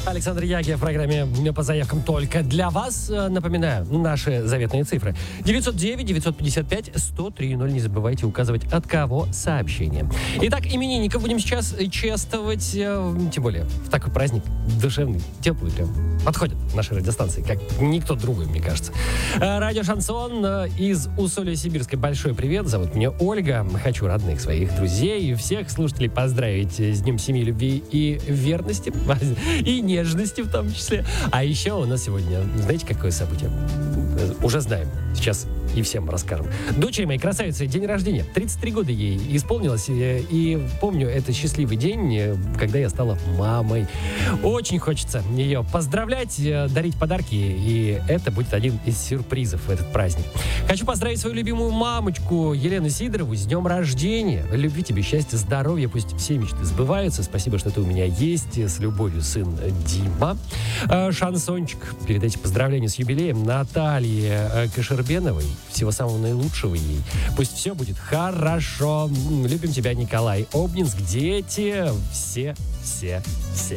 Александр Яги в программе «По заявкам только для вас». Напоминаю, наши заветные цифры. 909-955-1030. Не забывайте указывать, от кого сообщение. Итак, именинников будем сейчас чествовать. Тем более, в такой праздник душевный, теплый прям. Подходит нашей радиостанции, как никто другой, мне кажется. Радио «Шансон» из Усолья-Сибирской. Большой привет. Зовут меня Ольга. Хочу родных своих друзей и всех слушателей поздравить с Днем семьи, любви и верности. И нежности в том числе. А еще у нас сегодня, знаете, какое событие? Уже знаем. Сейчас и всем расскажем. Дочери моей красавицы, день рождения. 33 года ей исполнилось. И помню, это счастливый день, когда я стала мамой. Очень хочется ее поздравлять, дарить подарки. И это будет один из сюрпризов в этот праздник. Хочу поздравить свою любимую мамочку Елену Сидорову с днем рождения. Любви тебе, счастья, здоровья. Пусть все мечты сбываются. Спасибо, что ты у меня есть. С любовью, сын Дима. Шансончик. Передайте поздравления с юбилеем Наталье Кашербеновой. Всего самого наилучшего ей. Пусть все будет хорошо. Любим тебя, Николай. Обнинск, дети. Все.